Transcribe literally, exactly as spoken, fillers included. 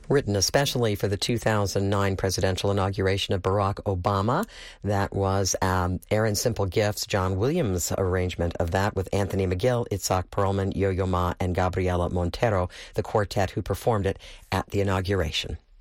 Written especially for the two thousand nine presidential inauguration of Barack Obama. That was um, Aaron Simple Gifts, John Williams' arrangement of that with Anthony McGill, Itzhak Perlman, Yo-Yo Ma, and Gabriela Montero, the quartet who performed it at the inauguration.